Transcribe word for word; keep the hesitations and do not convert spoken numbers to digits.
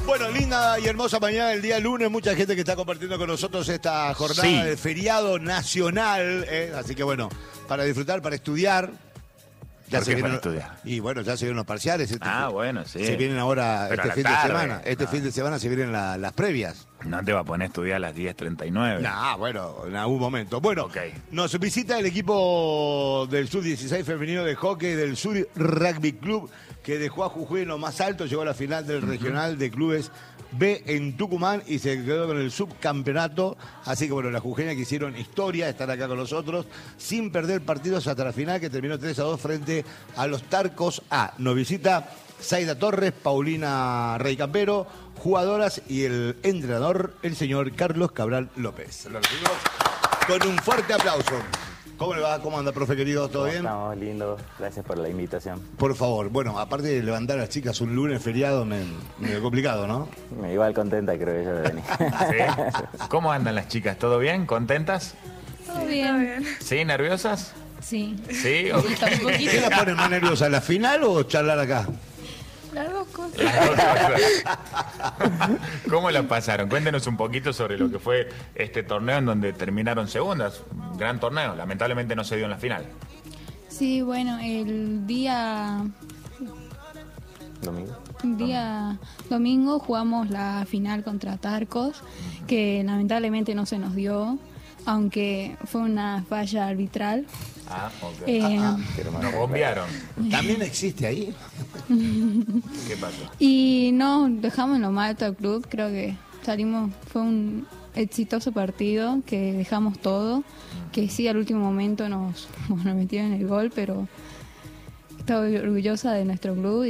Bueno, linda y hermosa mañana el día lunes. Mucha gente que está compartiendo con nosotros esta jornada Sí. de feriado nacional. ¿eh? Así que bueno, para disfrutar, para estudiar. Ya ¿Por se qué para vienen, estudiar? Y bueno, ya se vienen los parciales. Este Ah, fin- bueno, sí. Se vienen ahora Pero a este la fin tarde. de semana. Este Ah. fin de semana se vienen la- las previas. No te va a poner a estudiar a las diez treinta y nueve. Nah, bueno, en algún momento. Bueno, Ok. nos visita el equipo del sub dieciséis femenino de hockey del Sur Rugby Club, que dejó a Jujuy en lo más alto, llegó a la final del regional de clubes B en Tucumán y se quedó con el subcampeonato. Así que bueno, las jujeñas que hicieron historia están acá con nosotros sin perder partidos hasta la final, que terminó tres a dos frente a los Tarcos A. Nos visita Zaida Torres, Paulina Rey Campero, jugadoras y el entrenador, el señor Carlos Cabral López. Lo recibimos con un fuerte aplauso. ¿Cómo le va? ¿Cómo anda, profe querido? ¿Todo bien? Estamos lindos, gracias por la invitación. Por favor, bueno, aparte de levantar a las chicas un lunes feriado, me, medio complicado, ¿no? Me igual contenta creo que yo de venir. ¿Sí? ¿Cómo andan las chicas? ¿Todo bien? ¿Contentas? Todo bien. ¿Sí? ¿Nerviosas? Sí. ¿Sí? Ok. Está un poquito. ¿Qué la pone más nerviosa, la final o charlar acá? Las dos cosas. Las dos cosas. ¿Cómo la pasaron? Cuéntenos un poquito sobre lo que fue este torneo en donde terminaron segundas. Un gran torneo. Lamentablemente no se dio en la final. Sí, bueno, el día, Domingo. el día domingo jugamos la final contra Tarcos, que lamentablemente no se nos dio, aunque fue una falla arbitral. Ah, ok. Eh, Quiero Nos mandar- bombearon. ¿También existe ahí? ¿Qué pasó? Y no dejamos en lo más alto al club, creo que salimos, fue un exitoso partido, que dejamos todo, que sí al último momento nos, nos metieron el gol, pero estoy orgullosa de nuestro club.